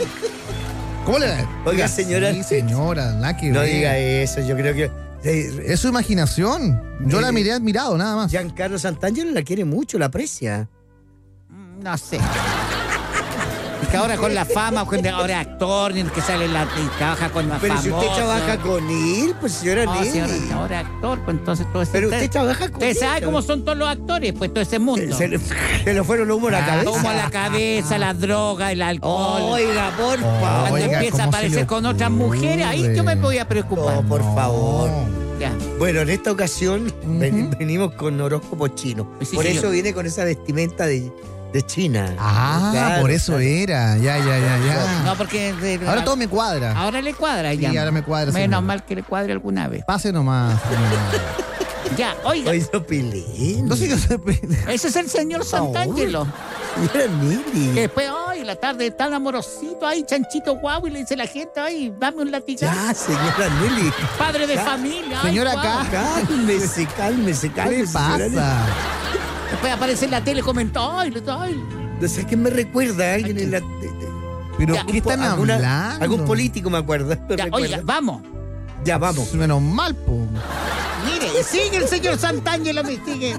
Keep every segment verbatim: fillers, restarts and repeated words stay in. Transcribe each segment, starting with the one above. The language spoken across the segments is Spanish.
¿Cómo le da? Oiga, señora. Sí, señora, nada que No ver. diga eso, yo creo que... eh, Es su imaginación. Yo Eh, la miré admirado, nada más. Giancarlo Santangelo la quiere mucho, la aprecia. No sé. Es que ahora con la fama, con ahora es actor, ni que sale la, y trabaja con más Pero famosos. si usted trabaja con él, pues señora No, Nelly. si ahora, ahora es actor, pues entonces todo ese... Pero usted trabaja con Usted él. sabe cómo son todos los actores, pues todo ese mundo. Se, le, se le fueron los humos a la Ah, cabeza. Tomo a la cabeza, la droga, el alcohol. Oiga, por Oh, favor. Cuando oiga, empieza a ¿cómo se aparecer le con otras mujeres, ahí yo me voy a preocupar. No, por favor. Ya. Bueno, en esta ocasión ven- venimos con horóscopo chino. Sí, por sí, eso yo- viene con esa vestimenta de, de China. Ah, Claro, por eso claro. era. Ya, ya, ya, ya. No, porque... de- Ahora todo me cuadra. Ahora le cuadra ya. Sí, ahora me cuadra, Menos señor. mal que le cuadre alguna vez. Pase nomás. Ya, oiga. Oye, no peleen. No sé qué se... Ese es el señor Santangelo. Señora Nelly. Que después, ay, la tarde tan amorosito, ay, chanchito guau, y le dice la gente, ay, dame un latigazo. Ya, señora Nelly. Padre de Ya. familia. ay, Señora, guau. acá. Cálmese, cálmese, ¿Qué cálmese. le señora Nelly. pasa? Después aparece en la tele, comentó, ay, le- ay. No sé qué me recuerda alguien en la. de- de- ¿Pero Ya, qué están alguna- hablando? Algún político me acuerda. me Ya, recuerda. oiga, vamos. Ya, vamos. Menos mal, po. Mire, sigue el señor Santangelo, me sigue.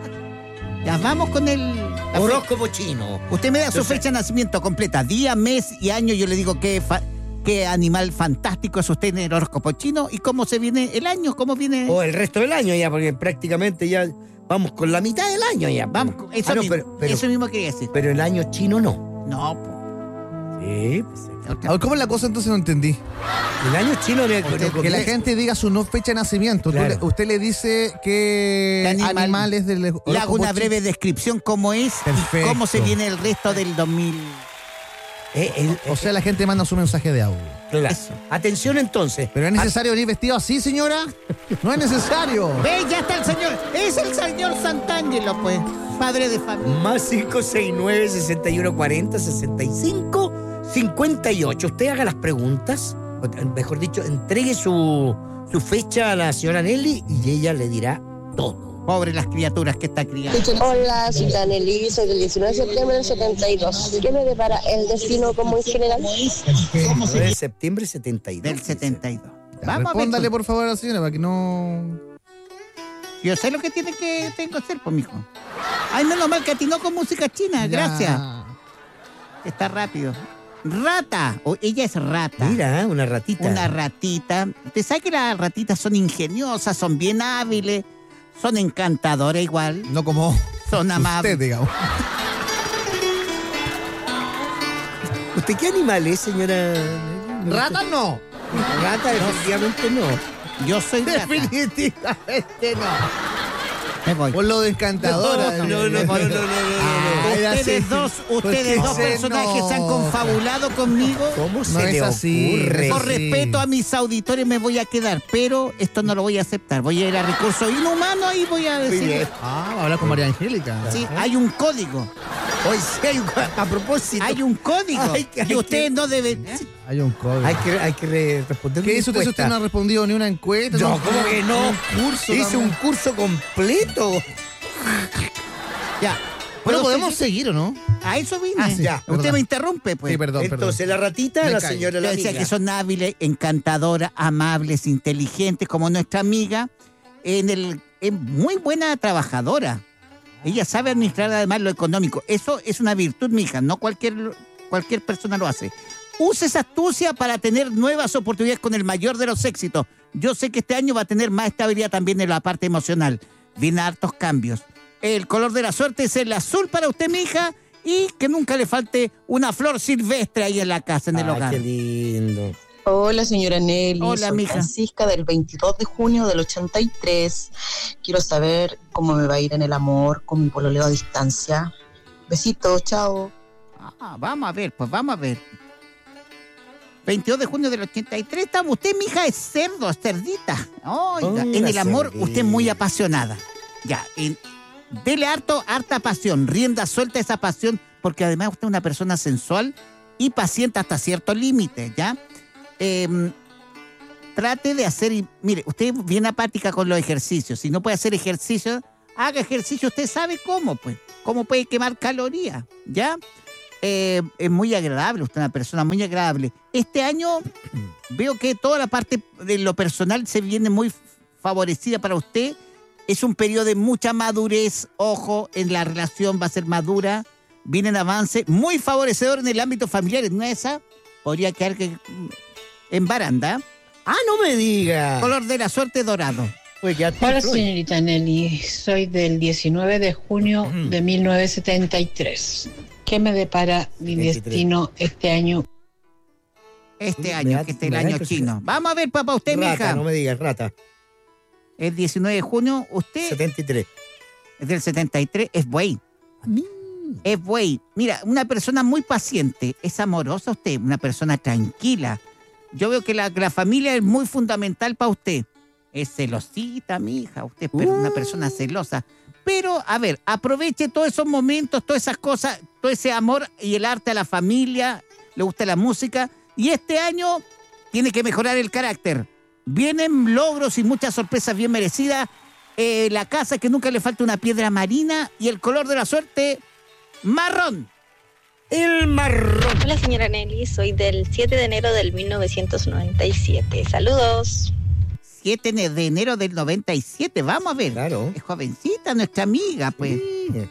Ya, vamos con el... la fe- Horóscopo chino. Usted me da su Yo sé. fecha de nacimiento completa, día, mes y año. Yo le digo qué, fa- qué animal fantástico es usted en el horóscopo chino y cómo se viene el año, cómo viene... O el resto del año ya, porque prácticamente ya vamos con la mitad del año ya. Vamos, con- eso, Ah, no, mismo, pero, pero, eso mismo quería decir. pero el año chino no. No, po. Sí, pues, A ver, ¿cómo es la cosa? Entonces no entendí. el año chino no, no- no- Que la gente diga su no fecha de nacimiento. Tú Claro. le- usted le dice que ¿Qué animal? animales del Le hago horóscopo una chino. breve descripción cómo es y Perfecto. cómo se viene el resto del dos mil. Eh, el- O sea, la gente manda su mensaje de audio. claro. eso. Atención entonces. ¿Pero es necesario venir vestido así, señora? No es necesario. Ve, ya está el señor. Es el señor Santangelo, pues. Padre de familia. Más cinco seis nueve, seis uno cuatro cero, sesenta y cinco cincuenta y ocho. Usted haga las preguntas, o, eh, mejor dicho, entregue su, su fecha a la señora Nelly y ella le dirá todo. Pobre las criaturas que está criando. Hola, soy Danelí, soy del diecinueve de septiembre del setenta y dos. ¿Qué me depara el destino como en general? nueve de septiembre setenta y dos. Del setenta y dos. Ya, Vamos a ver. respóndale, con- por favor, a la señora, para que no... Yo sé lo que tiene que tengo que hacer, pues, mijo. Ay, menos mal que atinó con música china. Gracias. Ya. Está rápido. Rata. O ella es rata. Mira, ¿eh? Una ratita. Una ratita. Usted sabe que las ratitas son ingeniosas, son bien hábiles, son encantadoras igual, No como son usted, amables. digamos. ¿Usted qué animal es, señora? Rata no. Rata, definitivamente no. Yo soy rata. Definitivamente no. Me voy. Por lo de encantadora. No, no, no, no, no, no, no, no. Ah, era Ustedes así. dos, ¿Por ustedes qué dos se personajes se han enoja? confabulado conmigo. ¿Cómo No se es le así, ocurre? no Por Sí. respeto a mis auditores me voy a quedar, pero esto no lo voy a aceptar. Voy a ir a recursos inhumanos y voy a Muy decir... bien. Ah, va a hablar con María Angélica. Sí, hay un código. Hoy sí hay un... A propósito. Hay un código. Hay que- hay y ustedes que- no deben... ¿eh? Hay un código. Hay que, hay que re- responder ¿Qué una hizo usted si usted encuesta. no ha respondido ni una encuesta? No, ¿cómo que no? Un curso. Hice también. un curso completo. Ya. Pero ¿Puedo podemos seguir? seguir, ¿o no? A eso vine. Ah, sí, ya. Usted perdón. me interrumpe, pues. Sí, perdón, perdón. Entonces, la ratita, Me la callo. señora, Le la decía amiga. que son hábiles, encantadoras, amables, inteligentes, como nuestra amiga. En el, es muy buena trabajadora. Ella sabe administrar además lo económico. Eso es una virtud, mija. No cualquier, cualquier persona lo hace. Use esa astucia para tener nuevas oportunidades con el mayor de los éxitos. Yo sé que este año va a tener más estabilidad también en la parte emocional. Vienen hartos cambios. El color de la suerte es el azul para usted, mija, y que nunca le falte una flor silvestre ahí en la casa, en el Ay, hogar. qué lindo. Hola, señora Nelly. Hola, soy mija. Francisca del veintidós de junio del ochenta y tres. Quiero saber cómo me va a ir en el amor con mi pololeo a distancia. Besitos, chao. Ah, vamos a ver, pues vamos a ver. veintidós de junio del ochenta y tres, estamos. Usted, mija, es cerdo, es cerdita. Oiga, Una en el amor, cerdita. usted es muy apasionada. Ya, en- dele harto, harta pasión, rienda suelta esa pasión, porque además usted es una persona sensual y paciente hasta cierto límite, ¿ya? Em, trate de hacer, y- mire, usted es bien apática con los ejercicios. Si no puede hacer ejercicio, haga ejercicio, usted sabe cómo, pues. Cómo puede quemar calorías, ¿ya? eh, es muy agradable, usted es una persona muy agradable. Este año veo que toda la parte de lo personal se viene muy favorecida para usted. Es un periodo de mucha madurez, ojo, en la relación va a ser madura, vienen avances, muy favorecedor en el ámbito familiar. En una de esas podría quedar que, en baranda. Ah, no me diga. Color de la suerte dorado. Oye, ya te Hola, influye. señorita Nelly. Soy del diecinueve de junio Ujú. de mil novecientos setenta y tres. ¿Qué me depara mi veintitrés. destino este año? Este Me año, da- que este es me el da año impresión. chino. Vamos a ver, papá, usted, Rata, mija. no me digas, rata. El diecinueve de junio, usted setenta y tres. es del setenta y tres, es buey. Es buey. Mira, una persona muy paciente, es amorosa usted, una persona tranquila. Yo veo que la, la familia es muy fundamental para usted. Es celosita, mi hija, usted es per- una persona celosa. Pero, a ver, aproveche todos esos momentos, todas esas cosas, todo ese amor y el arte a la familia, le gusta la música. Y este año tiene que mejorar el carácter. Vienen logros y muchas sorpresas bien merecidas. Eh, la casa, que nunca le falta una piedra marina, y el color de la suerte, marrón. El marrón. Hola señora Nelly, soy del siete de enero del mil novecientos noventa y siete. Saludos. siete de enero del noventa y siete, vamos a ver. Claro. Es jovencita nuestra amiga, pues. Sí.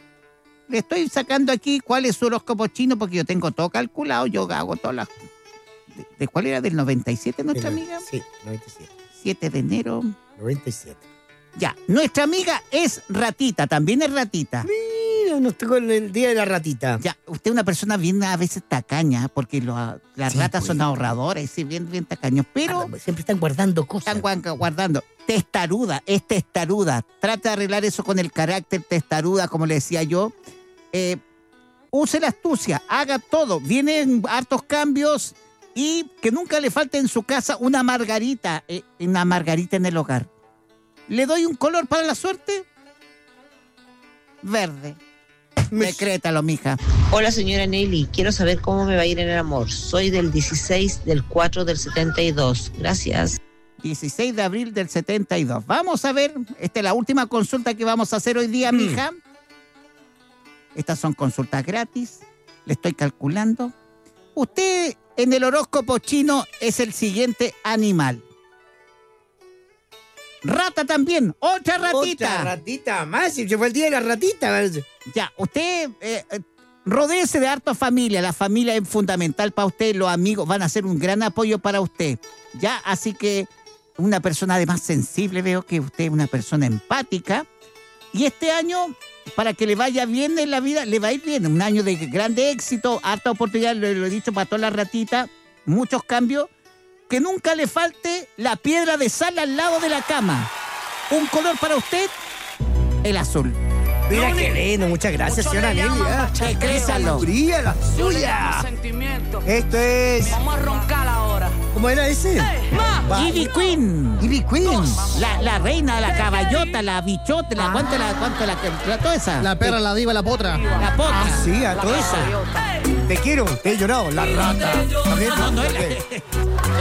Le estoy sacando aquí cuál es su horóscopo chino, porque yo tengo todo calculado, yo hago todas las... ¿De, de cuál era? ¿Del noventa y siete nuestra amiga? Sí, noventa y siete. siete de enero. noventa y siete. Ya, nuestra amiga es ratita, también es ratita. Mira, nos tocó el, el día de la ratita. Ya, usted es una persona bien a veces tacaña, porque lo- las Sí, ratas pues. son ahorradoras y sí, bien, bien tacaños, pero Ah, siempre están guardando cosas. están guan- guardando. Testaruda, es testaruda. Trata de arreglar eso con el carácter testaruda, como le decía yo. Eh, use la astucia, haga todo. Vienen hartos cambios y que nunca le falte en su casa una margarita, eh, una margarita en el hogar. ¿Le doy un color para la suerte? Verde. Me- Decrétalo, mija. Hola señora Nelly, quiero saber cómo me va a ir en el amor. Soy del dieciséis del cuatro del setenta y dos. Gracias. dieciséis de abril del setenta y dos. Vamos a ver, esta es la última consulta que vamos a hacer hoy día, Mm. mija. Estas son consultas gratis. Le estoy calculando. Usted en el horóscopo chino es el siguiente animal. Rata también, otra ratita. Otra ratita más. Si se fue el día de la ratita. parece. Ya, usted eh, eh, rodéese de harta familia. La familia es fundamental para usted. Los amigos van a ser un gran apoyo para usted. Ya, así que una persona además sensible, veo que usted es una persona empática. Y este año, para que le vaya bien en la vida, le va a ir bien. Un año de grande éxito, harta oportunidad, lo, lo he dicho para todas las ratitas, muchos cambios. Que nunca le falte la piedra de sal al lado de la cama. Un color para usted, el azul. Mira qué lindo. Muchas gracias, señora Nelly. ¿eh? Decrétalo. Sabiduría la suya. Esto es. Vamos a roncar ahora. ¿Cómo era ese? Va. Ivy Queen. Ivy Queen. La, la reina, la caballota, la bichota, la cuánto la, cuánto la, la- toda esa. La perra, la diva, la potra. La potra. Ah, sí, a La toda esa. esa. Te quiero, te he llorado. La rata. También, No, no, ¿por es qué? la,